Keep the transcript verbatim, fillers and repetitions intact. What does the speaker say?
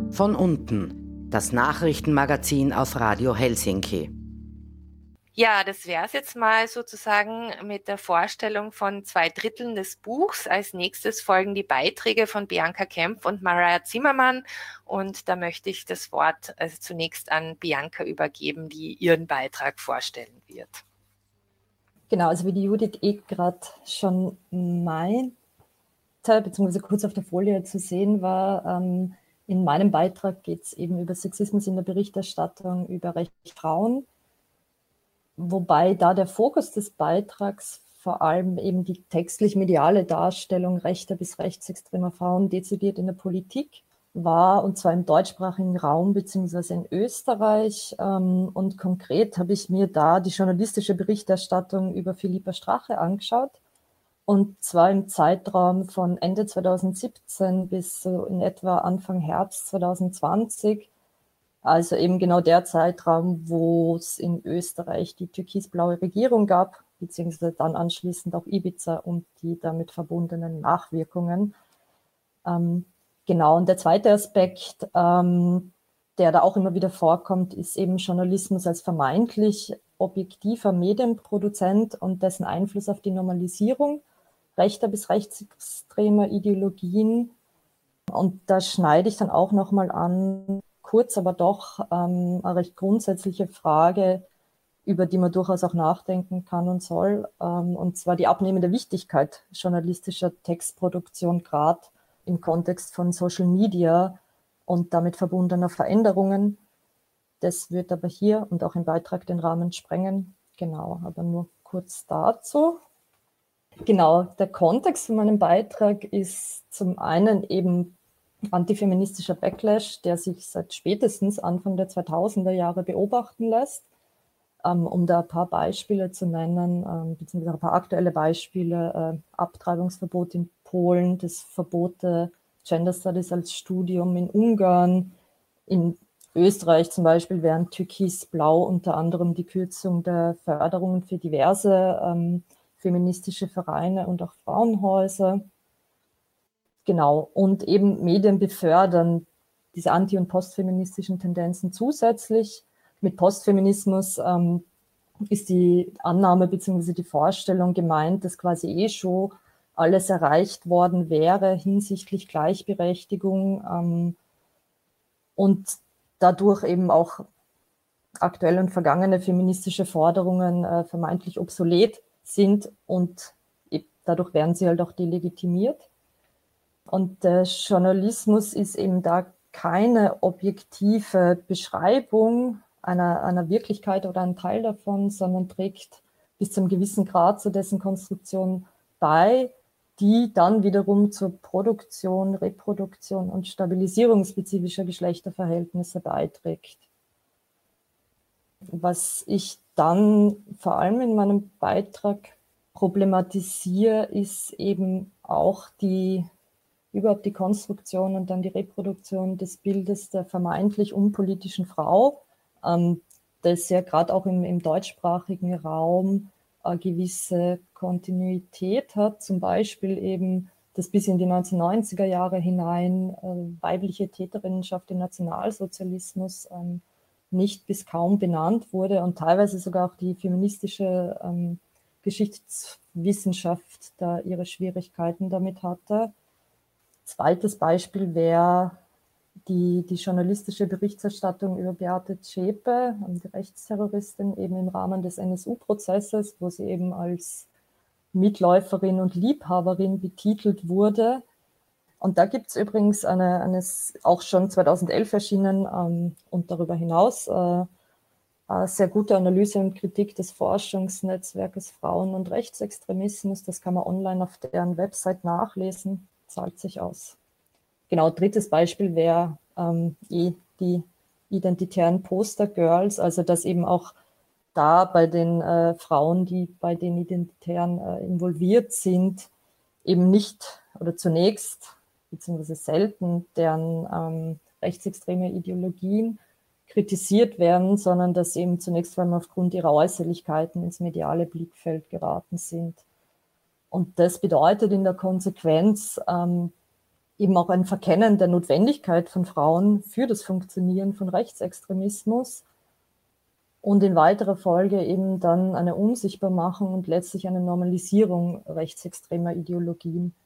Von unten, das Nachrichtenmagazin auf Radio Helsinki. Ja, das wäre es jetzt mal sozusagen mit der Vorstellung von zwei Dritteln des Buchs. Als nächstes folgen die Beiträge von Bianca Kempf und Maria Zimmermann. Und da möchte ich das Wort also zunächst an Bianca übergeben, die ihren Beitrag vorstellen wird. Genau, also wie die Judith eh gerade schon meinte, beziehungsweise kurz auf der Folie zu sehen war, ähm, in meinem Beitrag geht es eben über Sexismus in der Berichterstattung, über Rechte Frauen. Wobei da der Fokus des Beitrags vor allem eben die textlich-mediale Darstellung rechter bis rechtsextremer Frauen dezidiert in der Politik war, und zwar im deutschsprachigen Raum beziehungsweise in Österreich. Und konkret habe ich mir da die journalistische Berichterstattung über Philippa Strache angeschaut, und zwar im Zeitraum von Ende zweitausendsiebzehn bis so in etwa Anfang Herbst zweitausendzwanzig. Also eben genau der Zeitraum, wo es in Österreich die türkisblaue Regierung gab, beziehungsweise dann anschließend auch Ibiza und die damit verbundenen Nachwirkungen. Ähm, genau, und der zweite Aspekt, ähm, der da auch immer wieder vorkommt, ist eben Journalismus als vermeintlich objektiver Medienproduzent und dessen Einfluss auf die Normalisierung rechter bis rechtsextremer Ideologien. Und da schneide ich dann auch nochmal an, kurz, aber doch ähm, eine recht grundsätzliche Frage, über die man durchaus auch nachdenken kann und soll, ähm, und zwar die abnehmende Wichtigkeit journalistischer Textproduktion, gerade im Kontext von Social Media und damit verbundener Veränderungen. Das wird aber hier und auch im Beitrag den Rahmen sprengen. Genau, aber nur kurz dazu. Genau, der Kontext von meinem Beitrag ist zum einen eben antifeministischer Backlash, der sich seit spätestens Anfang der zweitausender Jahre beobachten lässt. Ähm, um da ein paar Beispiele zu nennen, ähm, beziehungsweise ein paar aktuelle Beispiele: äh, Abtreibungsverbot in Polen, das Verbot der Gender Studies als Studium in Ungarn, in Österreich zum Beispiel während Türkis-Blau unter anderem die Kürzung der Förderungen für diverse ähm, feministische Vereine und auch Frauenhäuser. Genau, und eben Medien befördern diese anti- und postfeministischen Tendenzen zusätzlich. Mit Postfeminismus ähm, ist die Annahme bzw. die Vorstellung gemeint, dass quasi eh schon alles erreicht worden wäre hinsichtlich Gleichberechtigung ähm, und dadurch eben auch aktuelle und vergangene feministische Forderungen äh, vermeintlich obsolet sind, und dadurch werden sie halt auch delegitimiert. Und der Journalismus ist eben da keine objektive Beschreibung einer, einer Wirklichkeit oder ein Teil davon, sondern trägt bis zu einem gewissen Grad zu dessen Konstruktion bei, die dann wiederum zur Produktion, Reproduktion und Stabilisierung spezifischer Geschlechterverhältnisse beiträgt. Was ich dann vor allem in meinem Beitrag problematisiere, ist eben auch die überhaupt die Konstruktion und dann die Reproduktion des Bildes der vermeintlich unpolitischen Frau, ähm, das ja gerade auch im, im deutschsprachigen Raum eine gewisse Kontinuität hat, zum Beispiel eben, dass bis in die neunzehnhundertneunziger Jahre hinein äh, weibliche Täterinnenschaft im Nationalsozialismus ähm, nicht bis kaum benannt wurde und teilweise sogar auch die feministische ähm, Geschichtswissenschaft da ihre Schwierigkeiten damit hatte. Zweites Beispiel wäre die, die journalistische Berichterstattung über Beate Zschäpe, die Rechtsterroristin, eben im Rahmen des N S U-Prozesses, wo sie eben als Mitläuferin und Liebhaberin betitelt wurde. Und da gibt es übrigens eine, eine auch schon zweitausendelf erschienen ähm, und darüber hinaus äh, eine sehr gute Analyse und Kritik des Forschungsnetzwerkes Frauen- und Rechtsextremismus. Das kann man online auf deren Website nachlesen. Zahlt sich aus. Genau, drittes Beispiel wäre ähm, eh die identitären Poster-Girls, also dass eben auch da bei den äh, Frauen, die bei den Identitären äh, involviert sind, eben nicht oder zunächst beziehungsweise selten deren ähm, rechtsextreme Ideologien kritisiert werden, sondern dass eben zunächst vor allem aufgrund ihrer Äußerlichkeiten ins mediale Blickfeld geraten sind. Und das bedeutet in der Konsequenz, ähm, eben auch ein Verkennen der Notwendigkeit von Frauen für das Funktionieren von Rechtsextremismus und in weiterer Folge eben dann eine Unsichtbarmachung und letztlich eine Normalisierung rechtsextremer Ideologien.